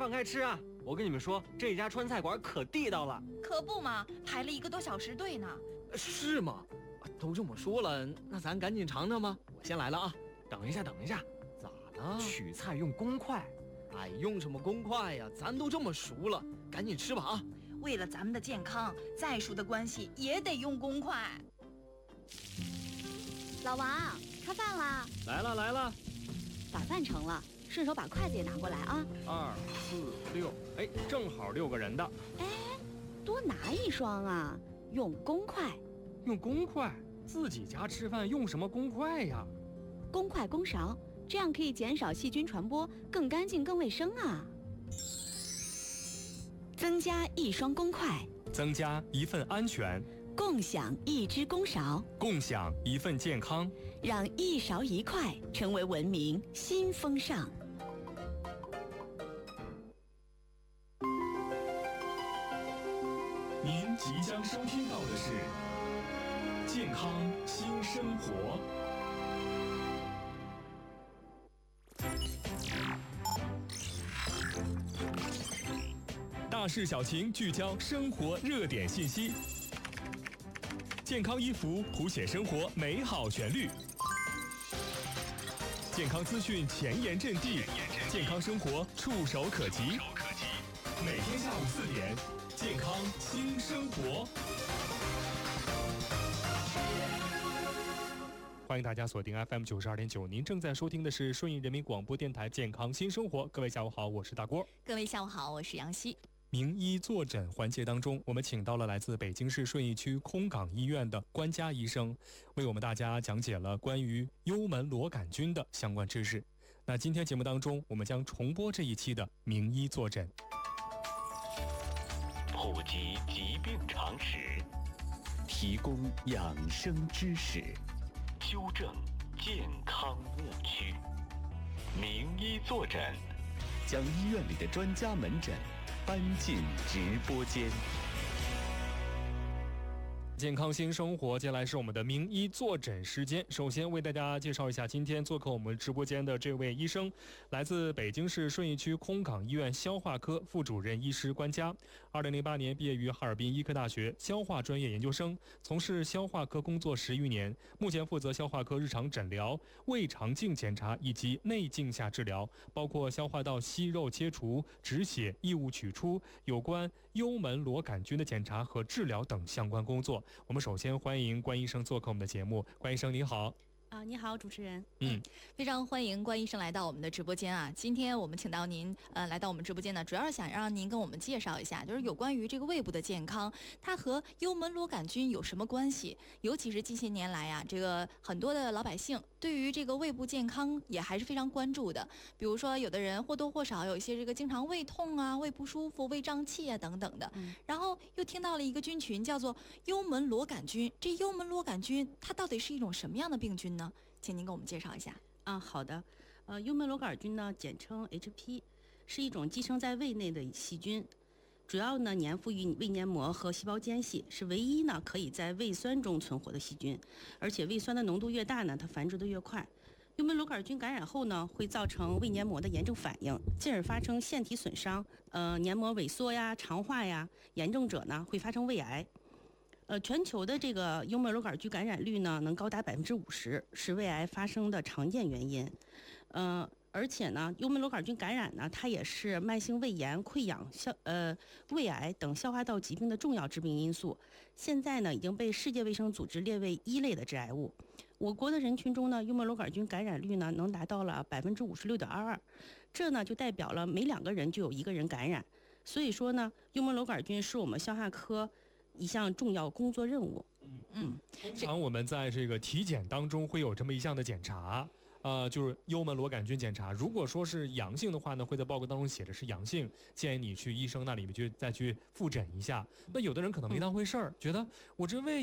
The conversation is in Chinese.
放开吃啊！我跟你们说，这家川菜馆可地道了。 可不嘛，排了1个多小时队呢。 是吗？都这么说了，那咱赶紧尝尝吧。我先来了啊！ 等一下， 咋了？ 取菜用公筷。 哎，用什么公筷呀？咱都这么熟了，赶紧吃吧啊！ 为了咱们的健康，再熟的关系也得用公筷。 老王，开饭啦！ 来了， 把饭盛了，顺手把筷子也拿过来啊。 2、4、6，哎，正好6个人的。 哎，多拿1双啊，用公筷。 用公筷？自己家吃饭用什么公筷呀？ 公筷公勺，这样可以减少细菌传播，更干净更卫生啊。增加1双公筷， 增加1份安全， 共享1只公勺， 共享1份健康， 让1勺1筷成为文明新风尚。 您即将收听到的是健康新生活。大事小情聚焦生活热点信息，健康衣服谱写生活美好旋律，健康资讯前沿阵地，健康生活触手可及。每天下午4点，健康新生活。欢迎大家锁定 FM 92.9，您正在收听的是顺义人民广播电台健康新生活。各位下午好，我是大郭。 各位下午好，我是杨希。 名医坐诊环节当中，我们请到了来自北京市顺义区空港医院的关佳医生，为我们大家讲解了关于幽门螺杆菌的相关知识。那今天节目当中，我们将重播这一期的名医坐诊， 普及疾病常识，提供养生知识，纠正健康误区。名医坐诊，将医院里的专家门诊搬进直播间。 健康新生活，接下来是我们的名医坐诊时间。首先为大家介绍一下今天做客我们直播间的这位医生，来自北京市顺义区空港医院消化科副主任医师关佳。2008年毕业于哈尔滨医科大学消化专业研究生，从事消化科工作10余年，目前负责消化科日常诊疗、胃肠镜检查以及内镜下治疗，包括消化道息肉切除、止血、异物取出、有关幽门螺杆菌的检查和治疗等相关工作。我们首先欢迎关医生做客我们的节目。关医生你好。 你好，主持人。 非常欢迎关医生来到我们的直播间啊！今天我们请到您，来到我们直播间呢，主要是想让您跟我们介绍一下，就是有关于这个胃部的健康，它和幽门螺杆菌有什么关系？尤其是近些年来啊，这个很多的老百姓对于这个胃部健康也还是非常关注的。比如说，有的人或多或少有一些这个经常胃痛啊、胃不舒服、胃胀气啊等等的。然后又听到了一个菌群叫做幽门螺杆菌，这幽门螺杆菌它到底是一种什么样的病菌呢？请您给我们介绍一下。 好的。幽门螺杆菌呢，简称 HP， 是一种寄生在胃内的细菌，主要呢粘附于胃黏膜和细胞间隙，是唯一呢可以在胃酸中存活的细菌，而且胃酸的浓度越大呢，它繁殖的越快。幽门螺杆菌感染后呢，会造成胃黏膜的炎症反应，进而发生腺体损伤，黏膜萎缩呀、肠化呀，严重者呢会发生胃癌。全球的这个幽门螺杆菌感染率呢，能高达50%，是胃癌发生的常见原因。而且呢，幽门螺杆菌感染呢，它也是慢性胃炎、溃疡、胃癌等消化道疾病的重要致病因素。现在呢，已经被世界卫生组织列为1类的致癌物。我国的人群中呢，幽门螺杆菌感染率呢，能达到了56.22%，这呢就代表了每2个人就有1个人感染。所以说呢，幽门螺杆菌是我们消化科一项重要工作任务。 通常我们在这个体检当中会有这么一项的检查，就是幽门螺杆菌检查。如果说是阳性的话呢，会在报告当中写的是阳性，建议你去医生那里面再去复诊一下。那有的人可能没当回事儿，觉得我这胃